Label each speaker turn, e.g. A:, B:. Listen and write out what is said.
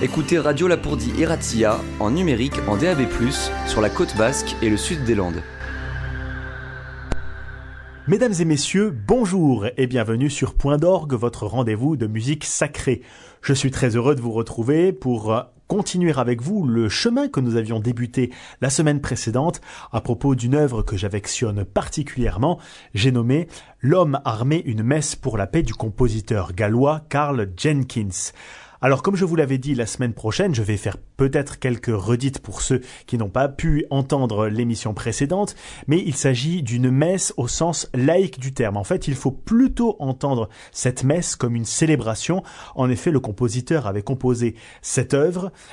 A: Écoutez Radio Lapourdie et Razzia en numérique en DAB+, sur la côte basque et le sud des Landes.
B: Mesdames et messieurs, bonjour et bienvenue sur Point d'Orgue, votre rendez-vous de musique sacrée. Je suis très heureux de vous retrouver pour continuer avec vous le chemin que nous avions débuté la semaine précédente à propos d'une œuvre que j'affectionne particulièrement. J'ai nommé « L'homme armé, une messe pour la paix » du compositeur gallois Karl Jenkins. Alors comme je vous l'avais dit la semaine prochaine, je vais faire peut-être quelques redites pour ceux qui n'ont pas pu entendre l'émission précédente, mais il s'agit d'une messe au sens laïque du terme. En fait, il faut plutôt entendre cette messe comme une célébration. En effet, le compositeur avait composé cette œuvre